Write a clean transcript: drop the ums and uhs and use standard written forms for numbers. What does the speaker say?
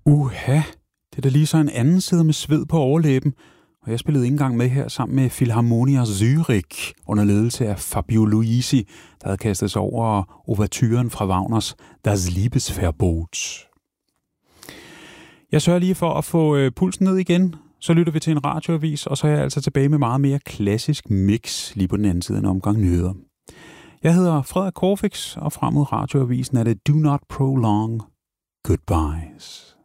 Det er da lige så en anden side med sved på overlæben. Og jeg spillede ikke engang med her sammen med Philharmonia Zürich under ledelse af Fabio Luisi, der havde kastet sig over ouverturen fra Wagners Das Liebesverbot. Jeg sørger lige for at få pulsen ned igen. Så lytter vi til en radioavis, og så er jeg altså tilbage med meget mere klassisk mix lige på den anden side af en omgang nyheder. Jeg hedder Frederik Corfix, og frem mod radioavisen er det Do Not Prolong Goodbyes.